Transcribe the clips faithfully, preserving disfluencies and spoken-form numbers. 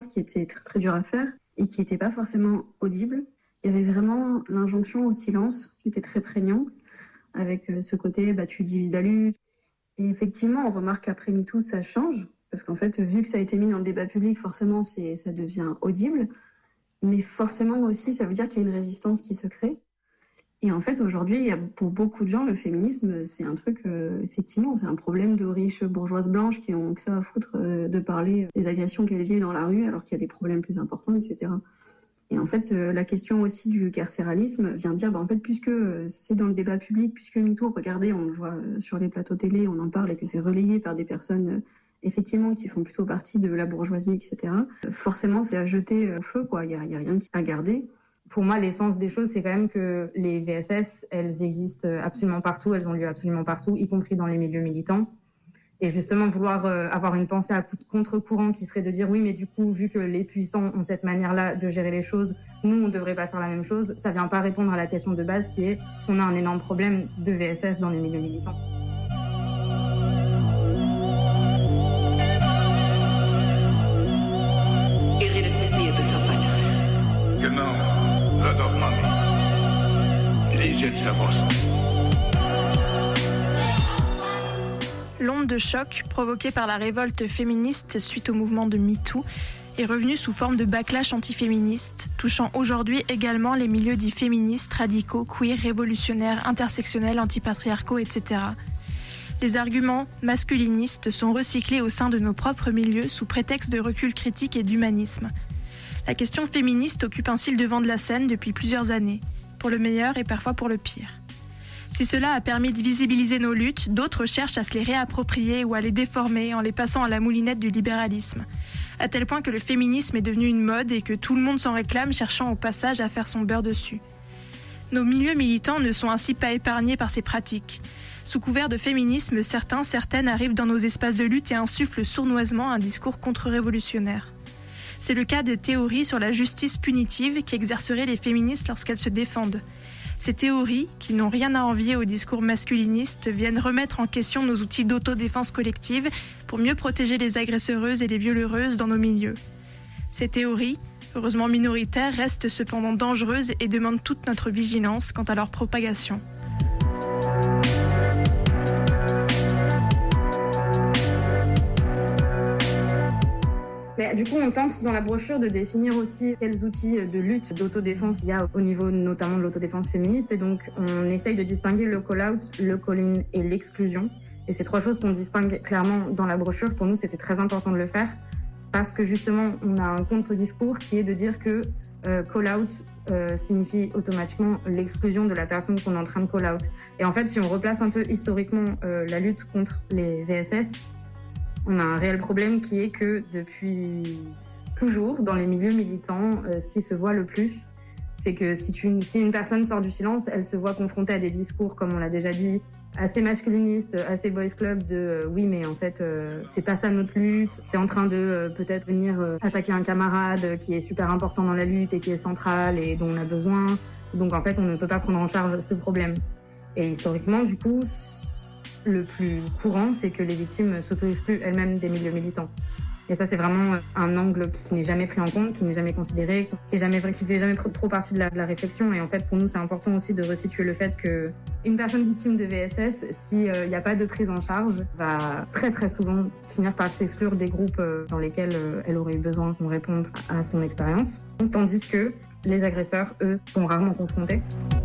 qui était très, très dur à faire et qui n'était pas forcément audible. Il y avait vraiment l'injonction au silence qui était très prégnant, avec ce côté bah, tu divises la lutte. Et effectivement, on remarque qu'après MeToo, ça change, parce qu'en fait, vu que ça a été mis dans le débat public, forcément, c'est, ça devient audible. Mais forcément aussi, ça veut dire qu'il y a une résistance qui se crée. Et en fait, aujourd'hui, il y a, pour beaucoup de gens, le féminisme, c'est un truc, euh, effectivement, c'est un problème de riches bourgeoises blanches qui ont que ça à foutre euh, de parler des agressions qu'elles vivent dans la rue, alors qu'il y a des problèmes plus importants, et cetera. Et en fait, euh, la question aussi du carcéralisme vient dire, bah, en fait, puisque euh, c'est dans le débat public, puisque MeToo, regardez, on le voit euh, sur les plateaux télé, on en parle et que c'est relayé par des personnes, euh, effectivement, qui font plutôt partie de la bourgeoisie, et cetera. Euh, forcément, c'est à jeter au feu, quoi. Il y a, il y a rien à garder. Pour moi, l'essence des choses, c'est quand même que les V S S, elles existent absolument partout, elles ont lieu absolument partout, y compris dans les milieux militants. Et justement, vouloir euh, avoir une pensée à contre-courant qui serait de dire oui, mais du coup, vu que les puissants ont cette manière-là de gérer les choses, nous, on ne devrait pas faire la même chose, ça vient pas répondre à la question de base qui est on a un énorme problème de V S S dans les milieux militants. Genau, hört auf Mami. Lies jetzt heraus. L'onde de choc provoquée par la révolte féministe suite au mouvement de MeToo est revenue sous forme de backlash antiféministe, touchant aujourd'hui également les milieux dits féministes, radicaux, queer, révolutionnaires, intersectionnels, antipatriarcaux, et cetera. Les arguments masculinistes sont recyclés au sein de nos propres milieux sous prétexte de recul critique et d'humanisme. La question féministe occupe ainsi le devant de la scène depuis plusieurs années, pour le meilleur et parfois pour le pire. Si cela a permis de visibiliser nos luttes, d'autres cherchent à se les réapproprier ou à les déformer en les passant à la moulinette du libéralisme, à tel point que le féminisme est devenu une mode et que tout le monde s'en réclame, cherchant au passage à faire son beurre dessus. Nos milieux militants ne sont ainsi pas épargnés par ces pratiques. Sous couvert de féminisme, certains, certaines arrivent dans nos espaces de lutte et insufflent sournoisement un discours contre-révolutionnaire. C'est le cas des théories sur la justice punitive qu'exerceraient les féministes lorsqu'elles se défendent. Ces théories, qui n'ont rien à envier au discours masculiniste, viennent remettre en question nos outils d'autodéfense collective pour mieux protéger les agresseuses et les violeuses dans nos milieux. Ces théories, heureusement minoritaires, restent cependant dangereuses et demandent toute notre vigilance quant à leur propagation. Mais du coup, on tente dans la brochure de définir aussi quels outils de lutte, d'autodéfense il y a au niveau notamment de l'autodéfense féministe. Et donc, on essaye de distinguer le call-out, le call-in et l'exclusion. Et c'est trois choses qu'on distingue clairement dans la brochure. Pour nous, c'était très important de le faire parce que justement, on a un contre-discours qui est de dire que euh, call-out euh, signifie automatiquement l'exclusion de la personne qu'on est en train de call-out. Et en fait, si on replace un peu historiquement euh, la lutte contre les V S S, on a un réel problème qui est que depuis toujours, dans les milieux militants, euh, ce qui se voit le plus, c'est que si, tu, si une personne sort du silence, elle se voit confrontée à des discours, comme on l'a déjà dit, assez masculinistes, assez boys club, de euh, oui mais en fait euh, c'est pas ça notre lutte, t'es en train de euh, peut-être venir euh, attaquer un camarade euh, qui est super important dans la lutte et qui est central et dont on a besoin, donc en fait on ne peut pas prendre en charge ce problème. Et historiquement du coup, le plus courant, c'est que les victimes s'auto-excluent elles-mêmes des milieux militants. Et ça, c'est vraiment un angle qui n'est jamais pris en compte, qui n'est jamais considéré, qui est jamais, qui fait jamais trop partie de la, de la réflexion. Et en fait, pour nous, c'est important aussi de resituer le fait que une personne victime de V S S, s'il n'y euh, a pas de prise en charge, va très très souvent finir par s'exclure des groupes euh, dans lesquels euh, elle aurait eu besoin qu'on réponde à son expérience. Tandis que les agresseurs, eux, sont rarement confrontés.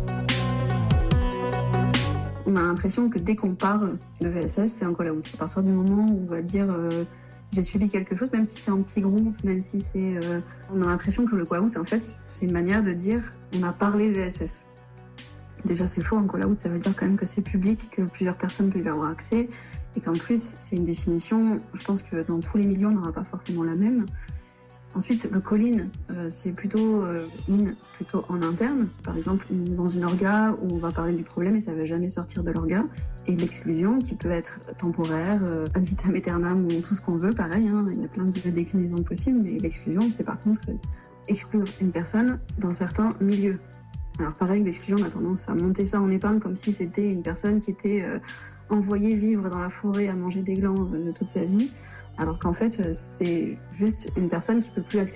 On a l'impression que dès qu'on parle de V S S, c'est un call-out. À partir du moment où on va dire euh, j'ai subi quelque chose, même si c'est un petit groupe, même si c'est... Euh, on a l'impression que le call-out, en fait, c'est une manière de dire on a parlé de V S S. Déjà, c'est faux, un call-out, ça veut dire quand même que c'est public, que plusieurs personnes peuvent y avoir accès, et qu'en plus, c'est une définition, je pense que dans tous les milieux, on n'aura pas forcément la même. Ensuite, le call-in, euh, c'est plutôt euh, in, plutôt en interne. Par exemple, dans une orga où on va parler du problème et ça ne va jamais sortir de l'orga. Et l'exclusion qui peut être temporaire, euh, ad vitam aeternam ou tout ce qu'on veut, pareil, hein, il y a plein de déclinaisons possibles. Mais l'exclusion, c'est par contre exclure une personne d'un certain milieu. Alors pareil, l'exclusion, on a tendance à monter ça en épingle comme si c'était une personne qui était euh, envoyée vivre dans la forêt à manger des glands euh, toute sa vie. Alors qu'en fait, c'est juste une personne qui peut plus accéder